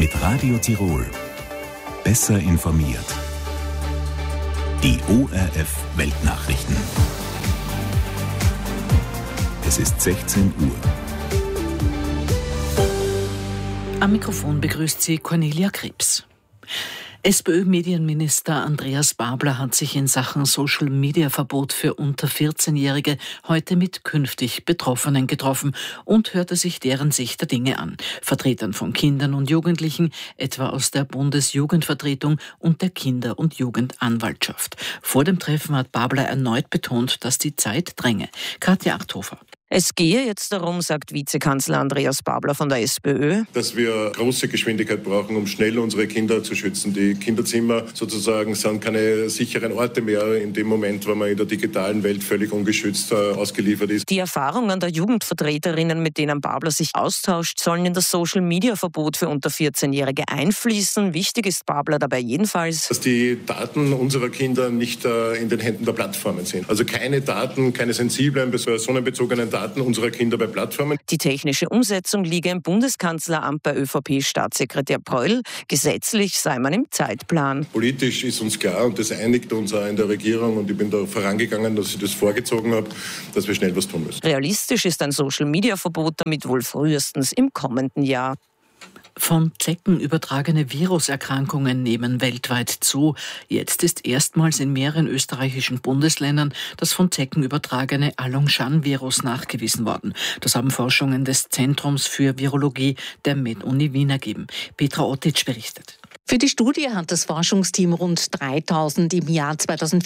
Mit Radio Tirol. Besser informiert. Die ORF Weltnachrichten. Es ist 16 Uhr. Am Mikrofon begrüßt sie Cornelia Krebs. SPÖ-Medienminister Andreas Babler hat sich in Sachen Social-Media-Verbot für unter 14-Jährige heute mit künftig Betroffenen getroffen und hörte sich deren Sicht der Dinge an. Vertretern von Kindern und Jugendlichen, etwa aus der Bundesjugendvertretung und der Kinder- und Jugendanwaltschaft. Vor dem Treffen hat Babler erneut betont, dass die Zeit dränge. Katja Achthofer. Es gehe jetzt darum, sagt Vizekanzler Andreas Babler von der SPÖ, dass wir große Geschwindigkeit brauchen, um schnell unsere Kinder zu schützen. Die Kinderzimmer sozusagen sind keine sicheren Orte mehr in dem Moment, wo man in der digitalen Welt völlig ungeschützt ausgeliefert ist. Die Erfahrungen der Jugendvertreterinnen, mit denen Babler sich austauscht, sollen in das Social-Media-Verbot für unter 14-Jährige einfließen. Wichtig ist Babler dabei jedenfalls, dass die Daten unserer Kinder nicht in den Händen der Plattformen sind. Also keine Daten, keine sensiblen, personenbezogenen Daten unserer Kinder bei Plattformen. Die technische Umsetzung liege im Bundeskanzleramt bei ÖVP-Staatssekretär Pröll. Gesetzlich sei man im Zeitplan. Politisch ist uns klar und das einigt uns auch in der Regierung und ich bin da vorangegangen, dass ich das vorgezogen habe, dass wir schnell was tun müssen. Realistisch ist ein Social-Media-Verbot damit wohl frühestens im kommenden Jahr. Von Zecken übertragene Viruserkrankungen nehmen weltweit zu. Jetzt ist erstmals in mehreren österreichischen Bundesländern das von Zecken übertragene Along-Shan-Virus nachgewiesen worden. Das haben Forschungen des Zentrums für Virologie der Med-Uni Wien ergeben. Petra Ottitsch berichtet. Für die Studie hat das Forschungsteam rund 3000 im Jahr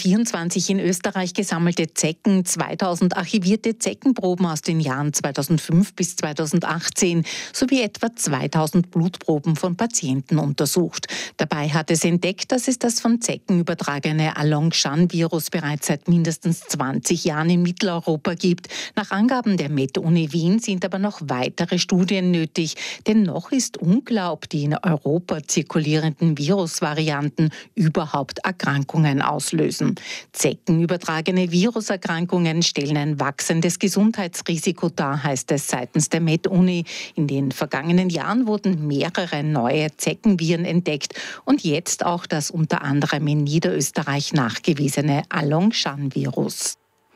2024 in Österreich gesammelte Zecken, 2000 archivierte Zeckenproben aus den Jahren 2005 bis 2018 sowie etwa 2000 Blutproben von Patienten untersucht. Dabei hat es entdeckt, dass es das von Zecken übertragene Along-Shan-Virus bereits seit mindestens 20 Jahren in Mitteleuropa gibt. Nach Angaben der Med-Uni Wien sind aber noch weitere Studien nötig, denn noch ist unklar, ob die in Europa zirkulierenden Virusvarianten überhaupt Erkrankungen auslösen. Zeckenübertragene Viruserkrankungen stellen ein wachsendes Gesundheitsrisiko dar, heißt es seitens der Med-Uni. In den vergangenen Jahren wurden mehrere neue Zeckenviren entdeckt und jetzt auch das unter anderem in Niederösterreich nachgewiesene Along-Shan-Virus.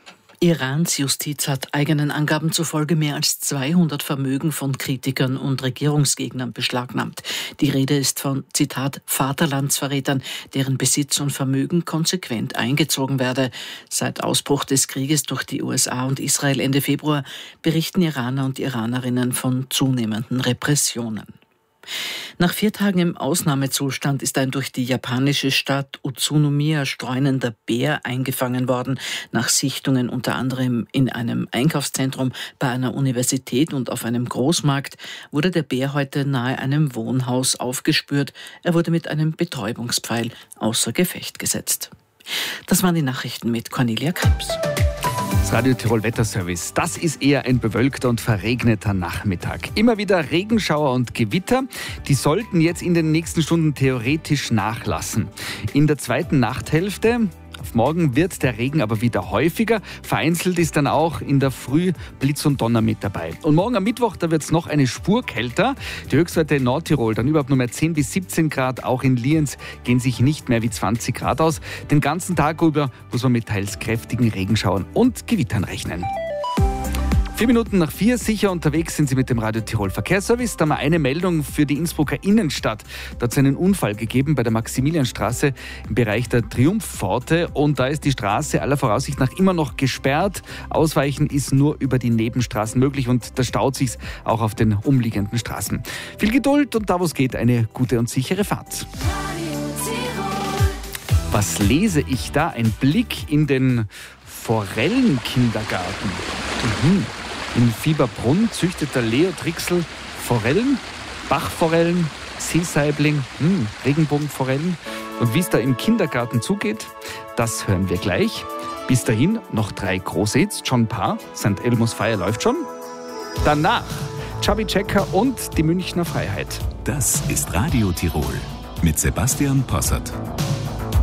Irans Justiz hat eigenen Angaben zufolge mehr als 200 Vermögen von Kritikern und Regierungsgegnern beschlagnahmt. Die Rede ist von, Zitat, Vaterlandsverrätern, deren Besitz und Vermögen konsequent eingezogen werde. Seit Ausbruch des Krieges durch die USA und Israel Ende Februar berichten Iraner und Iranerinnen von zunehmenden Repressionen. Nach 4 Tagen im Ausnahmezustand ist ein durch die japanische Stadt Utsunomiya streunender Bär eingefangen worden. Nach Sichtungen unter anderem in einem Einkaufszentrum, bei einer Universität und auf einem Großmarkt wurde der Bär heute nahe einem Wohnhaus aufgespürt. Er wurde mit einem Betäubungspfeil außer Gefecht gesetzt. Das waren die Nachrichten mit Cornelia Krebs. Das Radio Tirol Wetterservice. Das ist eher ein bewölkter und verregneter Nachmittag. Immer wieder Regenschauer und Gewitter. Die sollten jetzt in den nächsten Stunden theoretisch nachlassen. In der zweiten Nachthälfte auf morgen wird der Regen aber wieder häufiger. Vereinzelt ist dann auch in der Früh Blitz und Donner mit dabei. Und morgen am Mittwoch, da wird es noch eine Spur kälter. Die Höchstwerte in Nordtirol, dann überhaupt nur mehr 10 bis 17 Grad. Auch in Lienz gehen sich nicht mehr wie 20 Grad aus. Den ganzen Tag über muss man mit teils kräftigen Regenschauern und Gewittern rechnen. 4 Minuten nach 4, sicher unterwegs sind Sie mit dem Radio Tirol Verkehrsservice. Da haben wir eine Meldung für die Innsbrucker Innenstadt. Da hat es einen Unfall gegeben bei der Maximilianstraße im Bereich der Triumphpforte. Und da ist die Straße aller Voraussicht nach immer noch gesperrt. Ausweichen ist nur über die Nebenstraßen möglich und da staut sich auch auf den umliegenden Straßen. Viel Geduld und da, wo es geht, eine gute und sichere Fahrt. Was lese ich da? Ein Blick in den Forellenkindergarten. In Fieberbrunn züchtet der Leo Trixel Forellen, Bachforellen, Seesaibling, Regenbogenforellen. Und wie es da im Kindergarten zugeht, das hören wir gleich. Bis dahin noch 3 große Hits. John Parr, St. Elmo's Fire läuft schon. Danach Chubby Checker und die Münchner Freiheit. Das ist Radio Tirol mit Sebastian Possert.